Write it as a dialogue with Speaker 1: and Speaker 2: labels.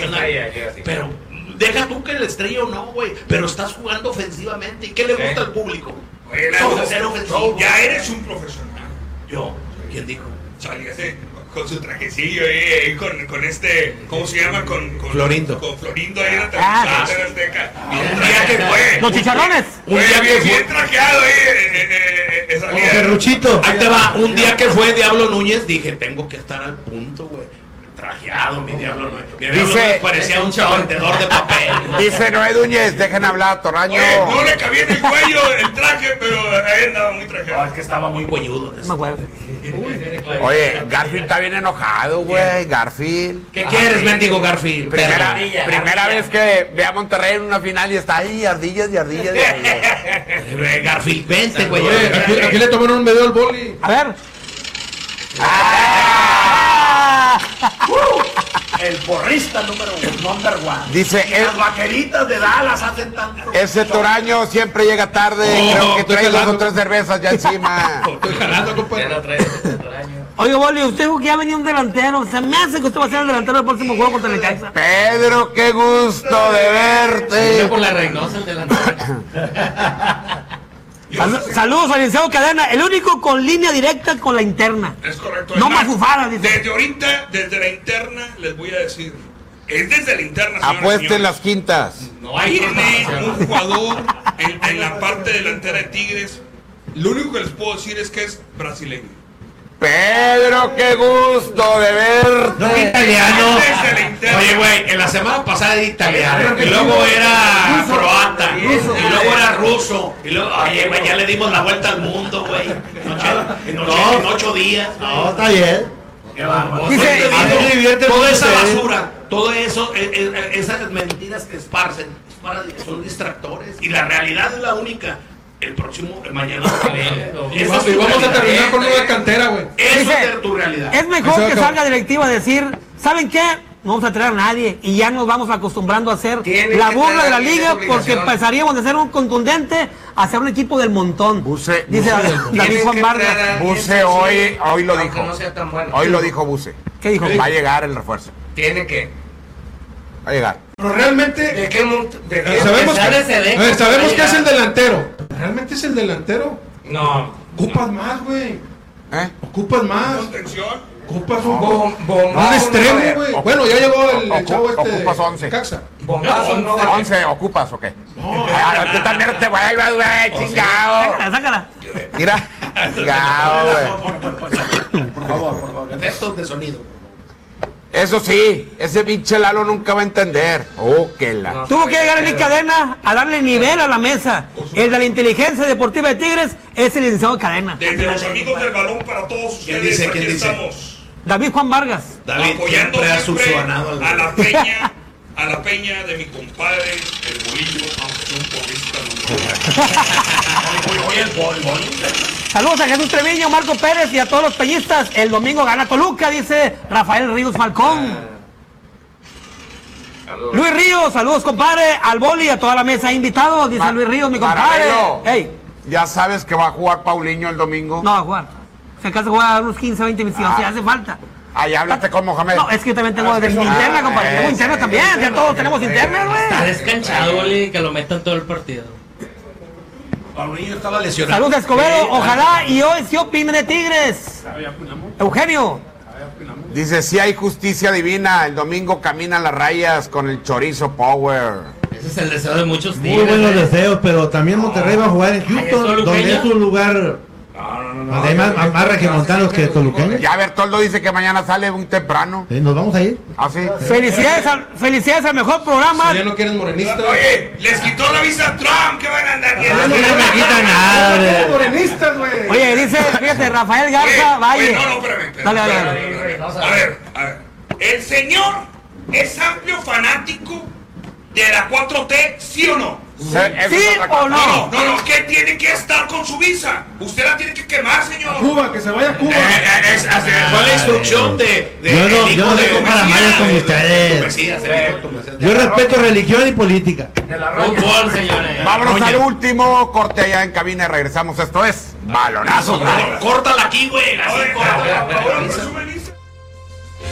Speaker 1: Pero deja tú que le estrella o no, güey. Pero estás jugando ofensivamente. ¿Y qué le gusta al público? Ser ofensivo.
Speaker 2: Ya eres un profesional.
Speaker 1: Yo. ¿Quién dijo?
Speaker 2: Salíase con su trajecillo con este, ¿cómo se llama? Con
Speaker 1: Florindo.
Speaker 2: Con Florindo ahí en la televisión Azteca. Un día que fue.
Speaker 3: Los chicharrones.
Speaker 2: Un día que bien trajeado ahí.
Speaker 4: Serruchito.
Speaker 1: Ahí te va. Un día que fue Diablo Núñez, dije, tengo que estar al punto, güey. Trajeado, mi Diablo Núñez. Mi Diablo Núñez parecía un vendedor de papel.
Speaker 5: Dice Noé Núñez, dejen hablar a Toraño.
Speaker 2: Oye, no le cabía en el cuello el traje, pero ahí andaba muy trajeado.
Speaker 1: Es que estaba muy cuelludo.
Speaker 3: No me acuerdo.
Speaker 5: Oye, Garfield está bien enojado, güey. Garfield.
Speaker 1: ¿Qué quieres, mendigo Garfield?
Speaker 5: Primera vez que ve a Monterrey en una final y está ahí, ardillas y ardillas y ardillas.
Speaker 1: Garfield, vente, güey.
Speaker 4: Aquí le tomaron un video al boli.
Speaker 3: A ver.
Speaker 1: El porrista number one.
Speaker 5: Dice,
Speaker 1: Las vaqueritas de Dallas hacen tanto.
Speaker 5: ese Toraño siempre llega tarde. Creo que trae 2 o 3 cervezas ya encima.
Speaker 4: Estoy jalando, compadre.
Speaker 3: Oye, Boli, usted dijo que ya venía un delantero. Se me hace que usted va a ser el delantero del próximo juego contra el Necaxa.
Speaker 5: Pedro, qué gusto de verte.
Speaker 6: Por la Reynosa el delantero.
Speaker 3: Saludos al licenciado Cadena, el único con línea directa con la interna.
Speaker 2: Es correcto.
Speaker 3: No más bufadas, dice.
Speaker 2: Desde ahorita, desde la interna, les voy a decir. Es desde la interna, señores,
Speaker 5: Apuesten las quintas.
Speaker 2: No hay un jugador en la parte delantera de Tigres. Lo único que les puedo decir es que es brasileño.
Speaker 5: Pedro, qué gusto de verte.
Speaker 1: No, italiano.
Speaker 2: Desde la interna.
Speaker 1: Oye, güey, en la semana pasada era italiano. Y luego era croata. Y luego era ruso. Y luego, oye, güey, ya le dimos la vuelta al mundo, güey. En 8 días.
Speaker 4: No, está bien.
Speaker 1: Qué bárbaro.
Speaker 3: Dice,
Speaker 1: Toda esa basura, todo eso, esas mentiras que esparcen, son distractores. Y la realidad es la única. El próximo, mañana.
Speaker 4: Y vamos a terminar con una cantera, güey.
Speaker 1: Eso
Speaker 3: Dice,
Speaker 1: es tu realidad.
Speaker 3: es mejor que salga directiva a decir, ¿saben qué? No vamos a traer a nadie y ya nos vamos acostumbrando a hacer la burla de la liga porque pasaríamos de ser un contundente a ser un equipo del montón.
Speaker 5: Buse,
Speaker 3: Dice David Juan Vargas.
Speaker 5: Buse hoy lo dijo.
Speaker 6: No sea tan bueno.
Speaker 5: Hoy lo dijo Buse.
Speaker 3: ¿Qué dijo?
Speaker 5: Va a llegar el refuerzo.
Speaker 6: Tiene que.
Speaker 5: Va a llegar.
Speaker 4: Pero realmente
Speaker 6: ¿De qué
Speaker 4: sabemos que es el
Speaker 6: delantero.
Speaker 4: delantero. ¿Realmente es el delantero?
Speaker 6: No.
Speaker 4: Ocupas más, güey. Ocupas más.
Speaker 2: Contención.
Speaker 4: Ocupas un extremo, güey. Bueno, ya llegó el chavo este.
Speaker 5: Ocupas 11.
Speaker 4: Caxa.
Speaker 6: Bombazo no.
Speaker 5: 11, ¿ocupas o qué? Tú también te vuelvas, güey, chingado.
Speaker 3: Sácala.
Speaker 5: Mira, chingado, güey.
Speaker 1: Por favor. Efectos de sonido.
Speaker 5: Eso sí, ese pinche Lalo nunca va a entender. Que la.
Speaker 3: Tuvo que llegar Nick Cadena a darle nivel a la mesa. El de la inteligencia deportiva de Tigres es el licenciado Cadena.
Speaker 2: Desde los amigos del balón para todos ustedes,
Speaker 1: dice?
Speaker 2: aquí
Speaker 1: ¿Quién dice?
Speaker 2: estamos.
Speaker 3: David Juan Vargas.
Speaker 1: David
Speaker 2: Apoyando
Speaker 1: siempre ha
Speaker 2: siempre
Speaker 1: subsanado
Speaker 2: a la peña. A la peña de mi compadre, el bolillo, aunque sea un porrista.
Speaker 3: Saludos a Jesús Treviño, Marco Pérez y a todos los peñistas. El domingo gana Toluca, dice Rafael Ríos Falcón. Luis Ríos, saludos compadre, al boli y a toda la mesa invitados, dice Luis Ríos, mi compadre. Hey.
Speaker 5: Ya sabes que va a jugar Paulinho el domingo.
Speaker 3: No va a jugar. Si acaso juega unos 15, 20 minutos, si hace falta.
Speaker 5: Ahí háblate con Mohamed.
Speaker 3: No, es que yo también tengo de mi interna, compadre. Tengo interna también, ya todos tenemos interna,
Speaker 6: Está
Speaker 3: güey.
Speaker 6: descanchado, Boli, que lo metan todo el partido.
Speaker 1: Paulinho estaba lesionado.
Speaker 3: Saludos a Escobedo, ojalá y hoy sí opinen de Tigres. Eugenio.
Speaker 5: Dice, sí hay justicia divina. El domingo caminan las rayas con el chorizo power.
Speaker 6: Ese es el deseo de muchos
Speaker 4: Muy
Speaker 6: tigres.
Speaker 4: buenos deseos, pero también Monterrey va a jugar en Houston, donde es un lugar donde hay más regiomontanos que toluqueños.
Speaker 5: Ya Bertoldo dice que mañana sale muy temprano.
Speaker 4: ¿Nos vamos a ir?
Speaker 5: ¿Ah, sí?
Speaker 3: Felicidades al mejor programa.
Speaker 4: ¿Ya no quieren morenistas?
Speaker 2: Oye, les quitó la visa a Trump, ¿qué van a andar viendo?
Speaker 4: No me quitan nada, güey.
Speaker 1: Morenistas, güey.
Speaker 3: Oye, dice, fíjate, Rafael Garza, Valle.
Speaker 2: No, espérame.
Speaker 3: Dale.
Speaker 2: A ver. ¿El señor es amplio fanático de la 4T, sí o no?
Speaker 3: ¿Sí o no?
Speaker 2: No, ¿qué tiene que estar con su visa? Usted la tiene que quemar, señor.
Speaker 4: Cuba, que se vaya a Cuba.
Speaker 1: Fue la instrucción de
Speaker 4: Yo no tengo para mayas con ustedes. Yo respeto religión y política.
Speaker 6: Fútbol, señores.
Speaker 5: Vámonos al último corte allá en cabina y regresamos. Esto es Balonazo.
Speaker 1: Córtala aquí, güey. Así, córtala.
Speaker 2: Ahora,